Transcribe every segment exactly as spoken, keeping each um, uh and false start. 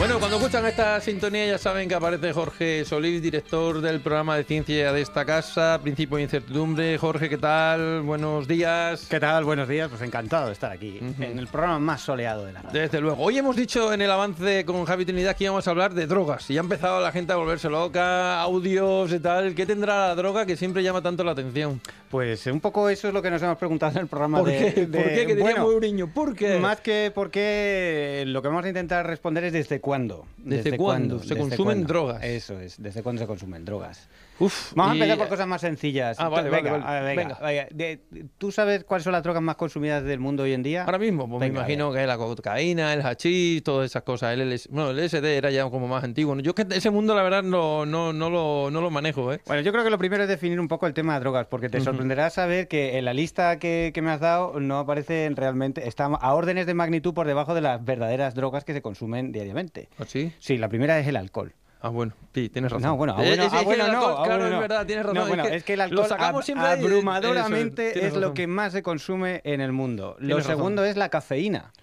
Bueno, cuando escuchan esta sintonía ya saben que aparece Jorge Solís, director del programa de ciencia de esta casa, Principio de Incertidumbre. Jorge, ¿qué tal? Buenos días. ¿Qué tal? Buenos días. Pues encantado de estar aquí, uh-huh. en el programa más soleado de la radio. Desde luego. Hoy hemos dicho en el avance con Javi Trinidad que íbamos a hablar de drogas y ha empezado la gente a volverse loca, audios y tal. ¿Qué tendrá la droga que siempre llama tanto la atención? Pues un poco eso es lo que nos hemos preguntado en el programa. ¿Por de, qué? De, ¿Por qué? Que diría bueno, muy niño. ¿Por qué? Más que por qué, lo que vamos a intentar responder es desde cuándo. ¿Desde, ¿Desde cuándo? ¿Se ¿Desde consumen cuándo? drogas? Eso es, ¿desde cuándo se consumen drogas? Uf, Vamos y... a empezar por cosas más sencillas. Ah, vale, venga, vale, vale. A ver, venga, venga. venga. De, ¿Tú sabes cuáles son las drogas más consumidas del mundo hoy en día? Ahora mismo, pues venga, me imagino que es la cocaína, el hachís, todas esas cosas. El L S D, bueno, el L S D era ya como más antiguo. Yo es que ese mundo, la verdad, no, no, no, lo, no lo manejo, ¿eh? Bueno, yo creo que lo primero es definir un poco el tema de drogas, porque te uh-huh. sorprenderá saber que en la lista que, que me has dado no aparecen realmente, está a órdenes de magnitud por debajo de las verdaderas drogas que se consumen diariamente. ¿Ah, sí? Sí, la primera es el alcohol. Ah, bueno, sí, tienes razón. No, bueno, ah, bueno, es, es, ah, bueno es no. Alcohol, Ah, claro, bueno, es verdad, tienes razón. No, bueno, es, que es que el alcohol ab abrumadoramente eso, es, es lo que más se consume en el mundo. Lo segundo razón. es la cafeína.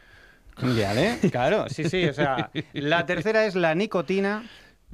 ¿Vale? Claro, sí, sí, o sea, la tercera es la nicotina.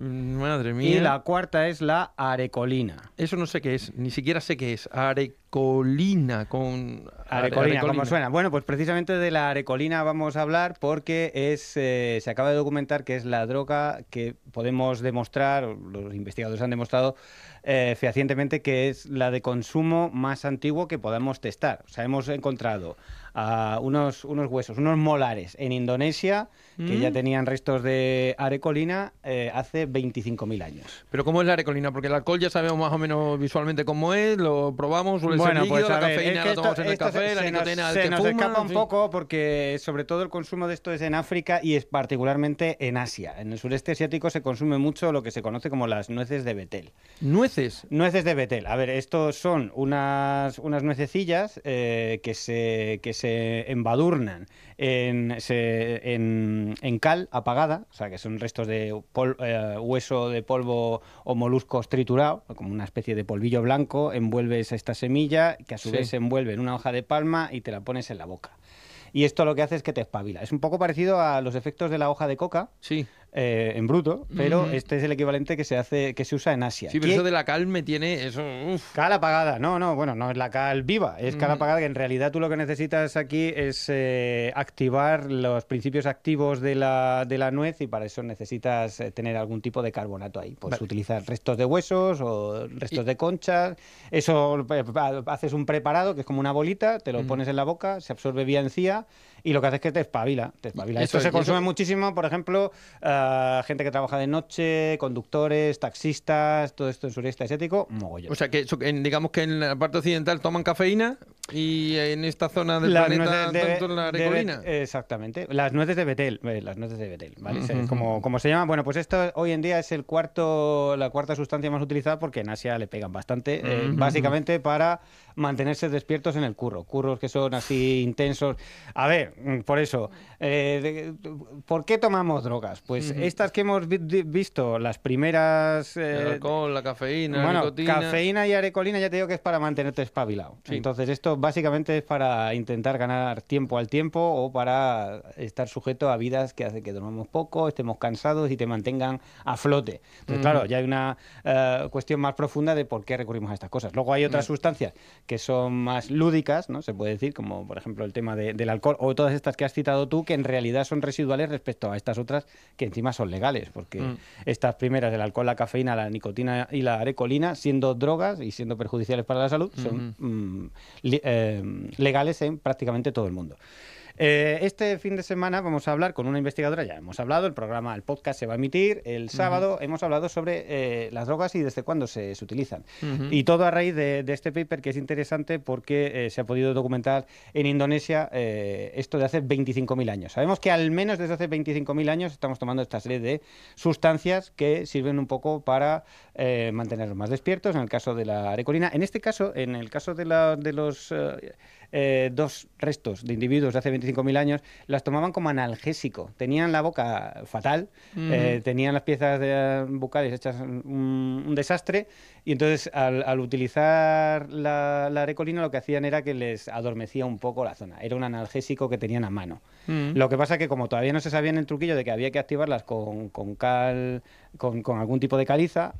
Madre mía. Y la cuarta es la arecolina. Eso no sé qué es, ni siquiera sé qué es. Arecolina, con... Arecolina, ¿cómo suena? Bueno, pues precisamente de la arecolina vamos a hablar porque es eh, se acaba de documentar que es la droga que podemos demostrar, los investigadores han demostrado eh, fehacientemente que es la de consumo más antiguo que podamos testar. O sea, hemos encontrado uh, unos, unos huesos, unos molares en Indonesia que mm. ya tenían restos de arecolina eh, hace veinticinco mil años. ¿Pero cómo es la arecolina? Porque el alcohol ya sabemos más o menos visualmente cómo es, lo probamos, suele bueno, ser líquido, pues, la ver, cafeína es que la tomamos esto, en el café, se, la se nicotina nos, el se que nos fuma, escapa un sí. poco porque sobre todo el consumo de esto es en África y es particularmente en Asia. En el sureste asiático se consume mucho lo que se conoce como las nueces de Betel. ¿Nueces? Nueces de Betel. A ver, estos son unas, unas nuececillas eh, que, se, que se embadurnan en, se, en, en cal apagada, o sea, que son restos de pol, eh, hueso de polvo o moluscos triturado, como una especie de polvillo blanco, envuelves esta semilla que a su sí. vez se envuelve en una hoja de palma y te la pones en la boca. Y esto lo que hace es que te espabila. Es un poco parecido a los efectos de la hoja de coca, sí. eh, en bruto, pero mm. este es el equivalente que se hace, que se usa en Asia. Sí, pero eso de la cal me tiene eso. Uf. Cal apagada, no, no, bueno, no es la cal viva, es cal mm. apagada, que en realidad tú lo que necesitas aquí es eh, activar los principios activos de la, de la nuez y para eso necesitas eh, tener algún tipo de carbonato ahí. Puedes vale. utilizar restos de huesos o restos y... de conchas. Eso eh, haces un preparado que es como una bolita, te lo mm. pones en la boca, se absorbe vía encía. Y lo que hace es que te espabila, te espabila. Esto se consume eso... muchísimo, por ejemplo, uh, gente que trabaja de noche, conductores, taxistas, todo esto en sureste asiático, mogollón. O sea, que en, digamos que en la parte occidental toman cafeína y en esta zona del las planeta de, tanto la arecolina. De, exactamente, las nueces de Betel, eh, las nueces de Betel, ¿vale? Uh-huh. como, como se llama, bueno, pues esto hoy en día es el cuarto, la cuarta sustancia más utilizada porque en Asia le pegan bastante, uh-huh. eh, básicamente para mantenerse despiertos en el curro, curros que son así intensos. A ver, por eso, eh, ¿por qué tomamos drogas? Pues uh-huh. estas que hemos vi visto, las primeras... Eh, el alcohol, la cafeína, bueno, la nicotina... cafeína y arecolina ya te digo que es para mantenerte espabilado. Sí. Entonces esto básicamente es para intentar ganar tiempo al tiempo o para estar sujeto a vidas que hace que dormamos poco, estemos cansados y te mantengan a flote. Entonces uh-huh. claro, ya hay una uh, cuestión más profunda de por qué recurrimos a estas cosas. Luego hay otras uh-huh. sustancias que son más lúdicas, ¿no? Se puede decir, como por ejemplo el tema de, del alcohol o todas estas que has citado tú, que en realidad son residuales respecto a estas otras que encima son legales, porque mm. estas primeras, el alcohol, la cafeína, la nicotina y la arecolina, siendo drogas y siendo perjudiciales para la salud, son mm-hmm. mm, li, eh, legales en prácticamente todo el mundo. Eh, este fin de semana vamos a hablar con una investigadora, ya hemos hablado, el programa, el podcast se va a emitir el sábado, uh-huh. hemos hablado sobre eh, las drogas y desde cuándo se, se utilizan. Uh-huh. Y todo a raíz de, de este paper que es interesante porque eh, se ha podido documentar en Indonesia eh, esto de hace veinticinco mil años. Sabemos que al menos desde hace veinticinco mil años estamos tomando esta serie de sustancias que sirven un poco para eh, mantenernos más despiertos, en el caso de la arecolina. En este caso, en el caso de, la, de los... Eh, eh, dos restos de individuos de hace veinticinco mil años, las tomaban como analgésico. Tenían la boca fatal, uh-huh. eh, tenían las piezas de, bucales hechas un, un desastre, y entonces al, al utilizar la, la arecolina lo que hacían era que les adormecía un poco la zona. Era un analgésico que tenían a mano. Uh-huh. Lo que pasa es que como todavía no se sabía en el truquillo de que había que activarlas con, con cal, con, con algún tipo de caliza,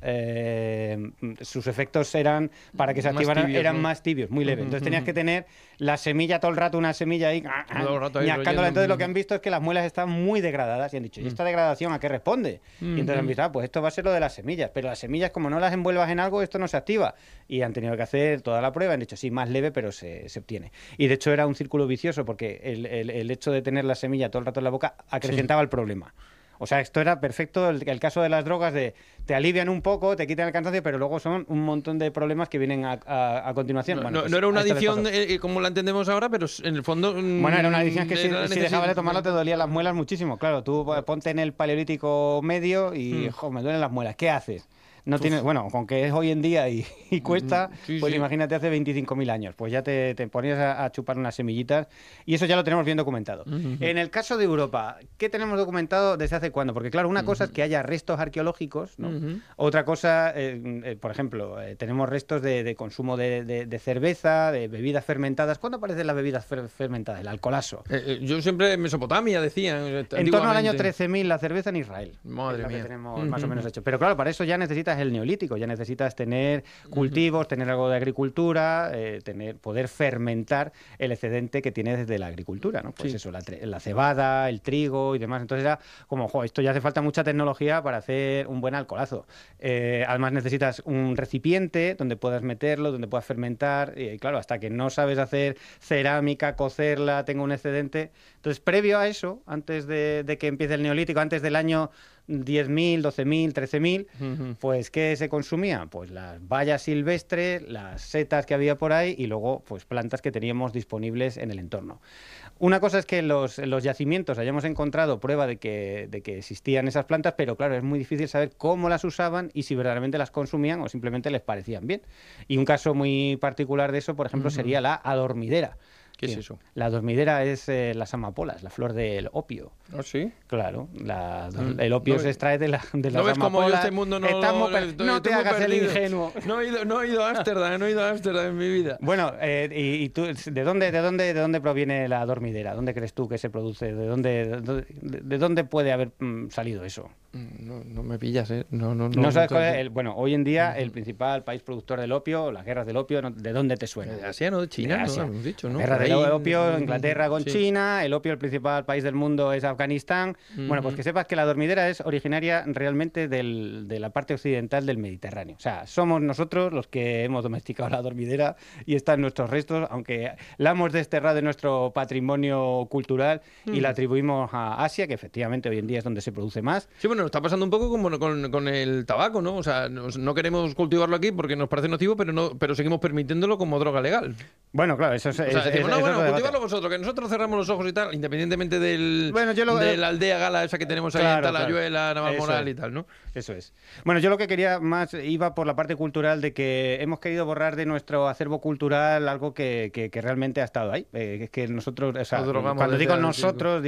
eh, sus efectos eran, para que se activaran, tibios, eran ¿no? más tibios, muy leves. Uh-huh. Entonces tenías que tener la semilla todo el rato, una semilla ahí, ñascándola. Entonces lo que han visto es que las muelas están muy degradadas y han dicho, ¿y esta degradación a qué responde? Uh-huh. Y entonces han visto, ah, pues esto va a ser lo de las semillas, pero las semillas como no las envuelvas en algo, esto no se activa. Y han tenido que hacer toda la prueba, han dicho, sí, más leve, pero se, se obtiene. Y de hecho era un círculo vicioso porque el, el, el hecho de tener la semilla todo el rato en la boca acrecentaba sí. el problema. O sea, esto era perfecto, el, el caso de las drogas de te alivian un poco, te quitan el cansancio, pero luego son un montón de problemas que vienen a, a, a continuación. No, bueno, no, pues, no era una adicción eh, como la entendemos ahora, pero en el fondo... Bueno, era una adicción que si, si dejabas de tomarlo te dolían las muelas muchísimo. Claro, tú ponte en el paleolítico medio y, mm. jo, me duelen las muelas. ¿Qué haces? No tiene, bueno, con que es hoy en día y, y cuesta, sí, pues sí. imagínate hace veinticinco mil años, pues ya te, te ponías a, a chupar unas semillitas y eso ya lo tenemos bien documentado. Uh-huh. En el caso de Europa, ¿qué tenemos documentado desde hace cuándo? Porque claro, una uh-huh. cosa es que haya restos arqueológicos, ¿no? Uh-huh. Otra cosa, eh, eh, por ejemplo, eh, tenemos restos de, de consumo de, de, de cerveza, de bebidas fermentadas. ¿Cuándo aparecen las bebidas fer- fermentadas? El alcoholazo. Eh, eh, yo siempre en Mesopotamia decían. En torno al año trece mil la cerveza en Israel. Madre es mía. Que tenemos uh-huh. más o menos hecho. Pero claro, para eso ya necesitas el neolítico, ya necesitas tener cultivos, uh-huh. tener algo de agricultura, eh, tener, poder fermentar el excedente que tienes desde la agricultura, ¿no? Pues sí. eso, la, la cebada, el trigo y demás. Entonces era como, jo, esto ya hace falta mucha tecnología para hacer un buen alcoholazo. Eh, además necesitas un recipiente donde puedas meterlo, donde puedas fermentar, y claro, hasta que no sabes hacer cerámica, cocerla, tenga un excedente. Entonces, previo a eso, antes de, de que empiece el neolítico, antes del año diez mil, doce mil, trece mil, uh-huh. pues ¿qué se consumía? Pues las bayas silvestres, las setas que había por ahí y luego pues plantas que teníamos disponibles en el entorno. Una cosa es que en los, en los yacimientos hayamos encontrado prueba de que, de que existían esas plantas, pero claro, es muy difícil saber cómo las usaban y si verdaderamente las consumían o simplemente les parecían bien. Y un caso muy particular de eso, por ejemplo, uh-huh. sería la adormidera. ¿Qué sí. es eso? La adormidera es eh, las amapolas, la flor del opio. ¿Ah, sí? Claro, la, mm. el opio no, se extrae de, la, de las ¿no ves amapolas. Cómo yo este mundo no, Estamos per... estoy, no estoy te hagas perdido. El ingenuo. No he ido, no he ido a Ámsterdam, no he ido a Ámsterdam en mi vida. Bueno, eh, y, y tú, ¿de dónde, de dónde, de dónde proviene la adormidera? ¿Dónde crees tú que se produce? ¿De dónde, de, de dónde puede haber mm, salido eso? No, no me pillas, ¿eh? No, no, no, ¿No sabes cuál es? El, bueno, hoy en día uh-huh. el principal país productor del opio, las guerras del opio, ¿de dónde te suena? De Asia, no de China, de Asia. no hemos dicho, ¿no? La guerra del opio, Inglaterra con sí. China, el opio, el principal país del mundo es Afganistán. Uh-huh. Bueno, pues que sepas que la adormidera es originaria realmente del, de la parte occidental del Mediterráneo. O sea, somos nosotros los que hemos domesticado la adormidera y está en nuestros restos, aunque la hemos desterrado de nuestro patrimonio cultural uh-huh. y la atribuimos a Asia, que efectivamente hoy en día es donde se produce más. Sí, bueno, está pasando un poco como con, con el tabaco, ¿no? O sea, nos, no queremos cultivarlo aquí porque nos parece nocivo, pero no, pero seguimos permitiéndolo como droga legal. Bueno, claro, eso es... O sea, es, decimos, es, no, es bueno, cultivarlo vosotros, que nosotros cerramos los ojos y tal, independientemente del, bueno, yo lo, de la aldea gala esa que tenemos ahí claro, en Talayuela, claro. Navalmoral es. y tal, ¿no? Eso es. Bueno, yo lo que quería más iba por la parte cultural de que hemos querido borrar de nuestro acervo cultural algo que, que, que realmente ha estado ahí. Eh, es que nosotros, o sea, cuando digo nosotros...